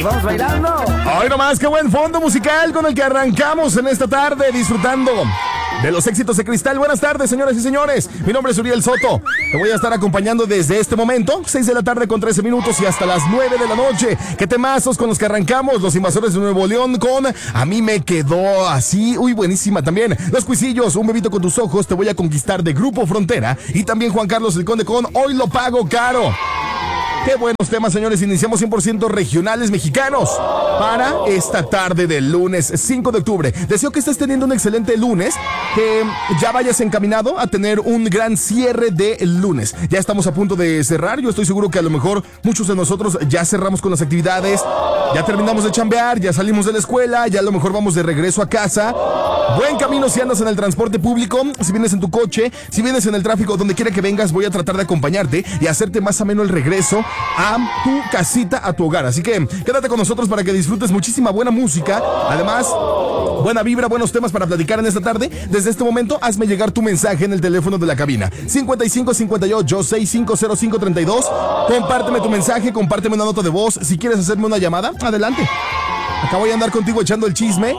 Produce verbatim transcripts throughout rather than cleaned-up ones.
y vamos bailando. Hoy nomás, qué buen fondo musical con el que arrancamos en esta tarde disfrutando de los éxitos de Cristal. Buenas tardes, señoras y señores. Mi nombre es Uriel Soto. Te voy a estar acompañando desde este momento, seis de la tarde con trece minutos y hasta las nueve de la noche. ¿Qué temazos con los que arrancamos? Los Invasores de Nuevo León con A mí me quedó así. Uy, buenísima también. Los Cuisillos, Un bebito con tus ojos, Te voy a conquistar de Grupo Frontera. Y también Juan Carlos el Conde con Hoy lo pago caro. Qué buenos temas, señores. Iniciamos cien por ciento regionales mexicanos para esta tarde del lunes cinco de octubre. Deseo que estés teniendo un excelente lunes, que ya vayas encaminado a tener un gran cierre de lunes. Ya estamos a punto de cerrar. Yo estoy seguro que a lo mejor muchos de nosotros ya cerramos con las actividades, ya terminamos de chambear, ya salimos de la escuela, ya a lo mejor vamos de regreso a casa. Buen camino si andas en el transporte público, si vienes en tu coche, si vienes en el tráfico, donde quiera que vengas, voy a tratar de acompañarte y hacerte más ameno el regreso a tu casita, a tu hogar. Así que quédate con nosotros para que disfrutes muchísima buena música. Además, buena vibra, buenos temas para platicar en esta tarde. Desde este momento, hazme llegar tu mensaje en el teléfono de la cabina. cincuenta y cinco cincuenta y ocho sesenta y cinco cero cinco treinta y dos. Compárteme tu mensaje, compárteme una nota de voz. Si quieres hacerme una llamada, adelante. Acá voy a andar contigo echando el chisme.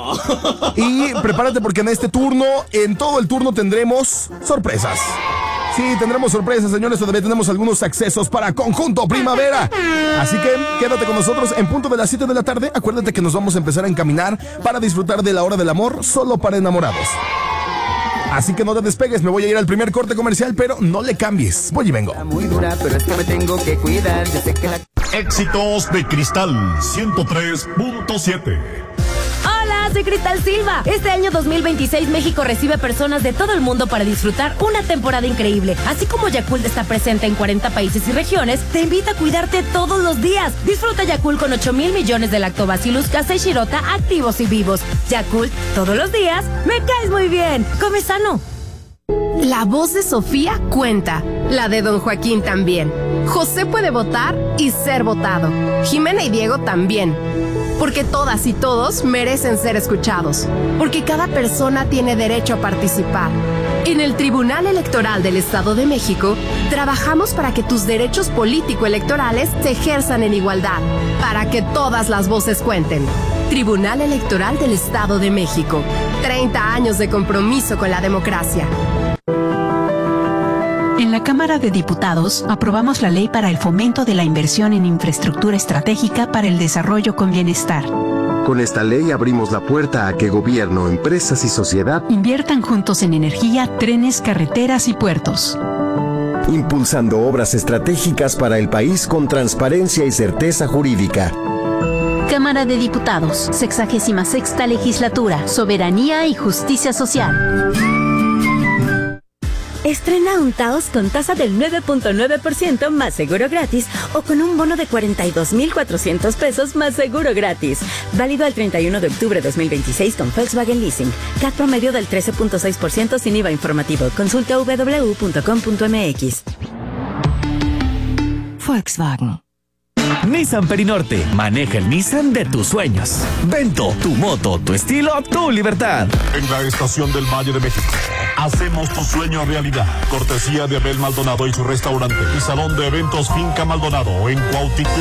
Y prepárate porque en este turno, en todo el turno tendremos sorpresas. Sí, tendremos sorpresas, señores. Todavía tenemos algunos accesos para Conjunto Primavera. Así que quédate con nosotros en punto de las siete de la tarde. Acuérdate que nos vamos a empezar a encaminar para disfrutar de la hora del amor solo para enamorados. Así que no te despegues, me voy a ir al primer corte comercial, pero no le cambies. Voy y vengo. Muy dura, pero es que me tengo que cuidar. Yo sé que la... Éxitos de Cristal ciento tres punto siete. Hola, soy Cristal Silva. Este año dos mil veintiséis México recibe personas de todo el mundo para disfrutar una temporada increíble. Así como Yakult está presente en cuarenta países y regiones, te invita a cuidarte todos los días. Disfruta Yakult con ocho mil millones de lactobacillus casei shirota activos y vivos. Yakult, todos los días, me caes muy bien. Come sano. La voz de Sofía cuenta, la de don Joaquín también. José puede votar y ser votado. Jimena y Diego también. Porque todas y todos merecen ser escuchados. Porque cada persona tiene derecho a participar. En el Tribunal Electoral del Estado de México, trabajamos para que tus derechos político-electorales se ejerzan en igualdad. Para que todas las voces cuenten. Tribunal Electoral del Estado de México. treinta años de compromiso con la democracia. En la Cámara de Diputados aprobamos la ley para el fomento de la inversión en infraestructura estratégica para el desarrollo con bienestar. Con esta ley abrimos la puerta a que gobierno, empresas y sociedad inviertan juntos en energía, trenes, carreteras y puertos. Impulsando obras estratégicas para el país con transparencia y certeza jurídica. Cámara de Diputados, sexagésima sexta legislatura, soberanía y justicia social. Estrena untaos con tasa del nueve punto nueve por ciento más seguro gratis o con un bono de cuarenta y dos mil cuatrocientos pesos más seguro gratis. Válido al treinta y uno de octubre de dos mil veintiséis con Volkswagen Leasing. C A T promedio del trece punto seis por ciento sin I V A informativo. Consulta doble u doble u doble u punto com punto m x. Volkswagen. Nissan Perinorte. Maneja el Nissan de tus sueños. Vento, tu moto, tu estilo, tu libertad. En la estación del Valle de México, hacemos tu sueño realidad. Cortesía de Abel Maldonado y su restaurante y salón de eventos Finca Maldonado en Cuautitlán.